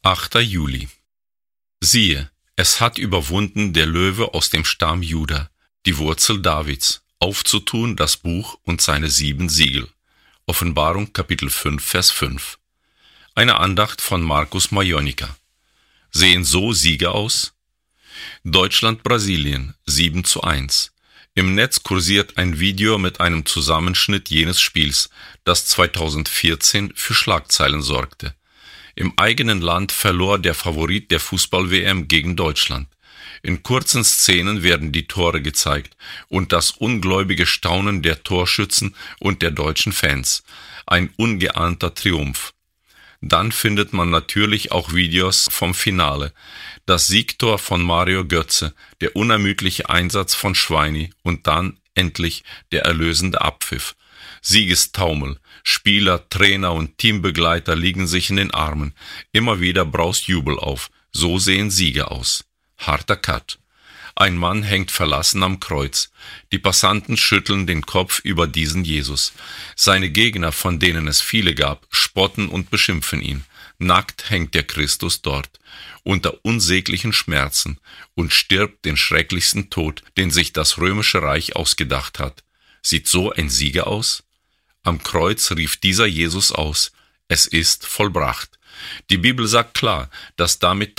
8. Juli. Siehe, es hat überwunden der Löwe aus dem Stamm Juda, die Wurzel Davids, aufzutun das Buch und seine 7 Siegel. Offenbarung Kapitel 5, Vers 5. Eine Andacht von Markus Majonika. Sehen so Siege aus? Deutschland-Brasilien 7:1. Im Netz kursiert ein Video mit einem Zusammenschnitt jenes Spiels, das 2014 für Schlagzeilen sorgte. Im eigenen Land verlor der Favorit der Fußball-WM gegen Deutschland. In kurzen Szenen werden die Tore gezeigt und das ungläubige Staunen der Torschützen und der deutschen Fans. Ein ungeahnter Triumph. Dann findet man natürlich auch Videos vom Finale. Das Siegtor von Mario Götze, der unermüdliche Einsatz von Schweini und dann endlich der erlösende Abpfiff. Siegestaumel. Spieler, Trainer und Teambegleiter liegen sich in den Armen. Immer wieder braust Jubel auf. So sehen Siege aus. Harter Cut. Ein Mann hängt verlassen am Kreuz. Die Passanten schütteln den Kopf über diesen Jesus. Seine Gegner, von denen es viele gab, spotten und beschimpfen ihn. Nackt hängt der Christus dort, unter unsäglichen Schmerzen, und stirbt den schrecklichsten Tod, den sich das römische Reich ausgedacht hat. Sieht so ein Sieger aus? Am Kreuz rief dieser Jesus aus: Es ist vollbracht. Die Bibel sagt klar, dass damit